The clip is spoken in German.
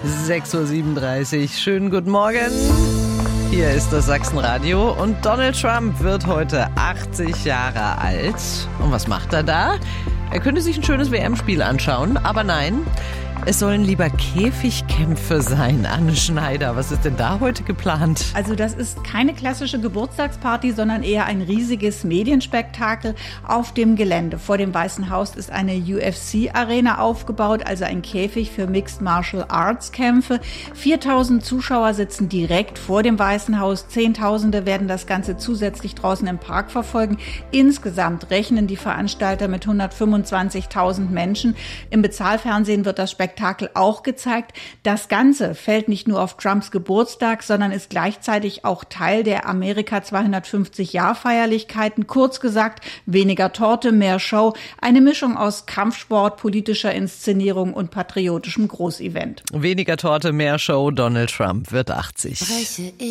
6:37 Uhr. Schönen guten Morgen. Hier ist das Sachsenradio und Donald Trump wird heute 80 Jahre alt. Und was macht er da? Er könnte sich ein schönes WM-Spiel anschauen, aber nein, es sollen lieber Käfigkämpfe sein. Anne Schneider, was ist denn da heute geplant? Also das ist keine klassische Geburtstagsparty, sondern eher ein riesiges Medienspektakel auf dem Gelände. Vor dem Weißen Haus ist eine UFC-Arena aufgebaut, also ein Käfig für Mixed Martial Arts Kämpfe. 4.000 Zuschauer sitzen direkt vor dem Weißen Haus. Zehntausende werden das Ganze zusätzlich draußen im Park verfolgen. Insgesamt rechnen die Veranstalter mit 125.000 Menschen. Im Bezahlfernsehen wird das Spektakel auch gezeigt. Das Ganze fällt nicht nur auf Trumps Geburtstag, sondern ist gleichzeitig auch Teil der Amerika 250-Jahr-Feierlichkeiten. Kurz gesagt, weniger Torte, mehr Show. Eine Mischung aus Kampfsport, politischer Inszenierung und patriotischem Großevent. Weniger Torte, mehr Show. Donald Trump wird 80.